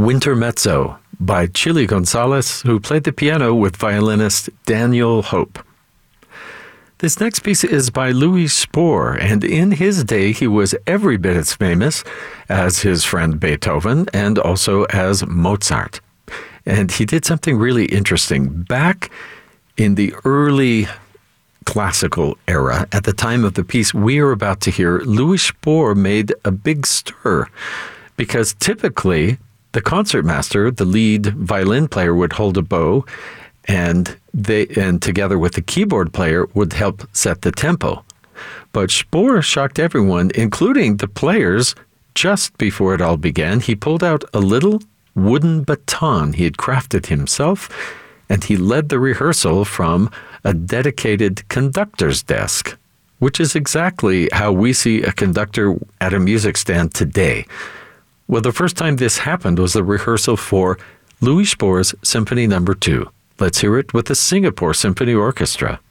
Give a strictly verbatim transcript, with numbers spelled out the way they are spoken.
Wintermezzo by Chili Gonzalez, who played the piano with violinist Daniel Hope. This next piece is by Louis Spohr, and in his day he was every bit as famous as his friend Beethoven and also as Mozart. And he did something really interesting. Back in the early classical era, at the time of the piece we are about to hear, Louis Spohr made a big stir because typically the concertmaster, the lead violin player, would hold a bow and they and together with the keyboard player would help set the tempo. But Spohr shocked everyone, including the players. Just before it all began, he pulled out a little wooden baton he had crafted himself, and he led the rehearsal from a dedicated conductor's desk, which is exactly how we see a conductor at a music stand today. Well, the first time this happened was the rehearsal for Louis Spohr's Symphony Number Two. Let's hear it with the Singapore Symphony Orchestra.